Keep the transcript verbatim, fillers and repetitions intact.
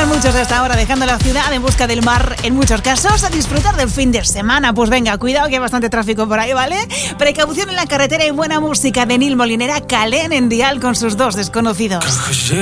van muchos hasta ahora dejando la ciudad en busca del mar, en muchos casos a disfrutar del fin de semana. Pues venga, cuidado que hay bastante tráfico por ahí, ¿vale? Precaución en la carretera y buena música de Nil Molinera, Calén en Dial con sus dos desconocidos.